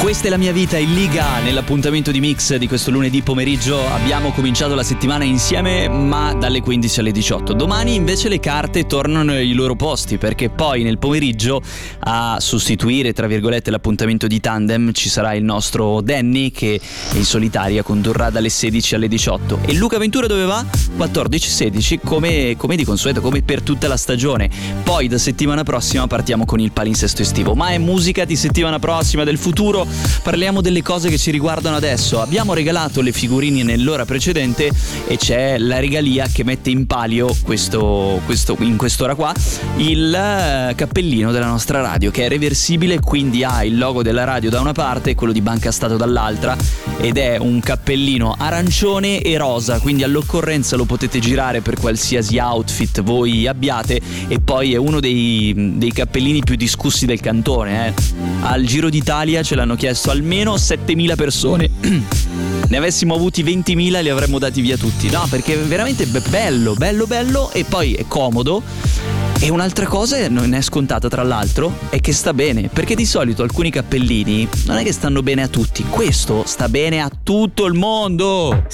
Questa è la mia vita in Liga. Nell'appuntamento di Mix di questo lunedì pomeriggio abbiamo cominciato la settimana insieme, ma dalle 15 alle 18. Domani invece le carte tornano ai loro posti, perché poi nel pomeriggio a sostituire tra virgolette l'appuntamento di tandem ci sarà il nostro Danny, che in solitaria condurrà dalle 16 alle 18. E Luca Ventura dove va? 14-16 come di consueto, come per tutta la stagione. Poi da settimana prossima partiamo con il palinsesto estivo, ma è musica di settimana prossima, del futuro. Parliamo delle cose che ci riguardano adesso. Abbiamo regalato le figurine nell'ora precedente e c'è la regalia che mette in palio in quest'ora qua il cappellino della nostra radio, che è reversibile, quindi ha il logo della radio da una parte e quello di Banca Stato dall'altra, ed è un cappellino arancione e rosa, quindi all'occorrenza lo potete girare per qualsiasi outfit voi abbiate. E poi è uno dei cappellini più discussi del cantone. Al Giro d'Italia ce l'hanno chiesto almeno 7.000 persone. Ne avessimo avuti 20.000 li avremmo dati via tutti. No, perché è veramente bello, e poi è comodo. E un'altra cosa, non è scontata tra l'altro, è che sta bene, perché di solito alcuni cappellini non è che stanno bene a tutti. Questo sta bene a tutto il mondo.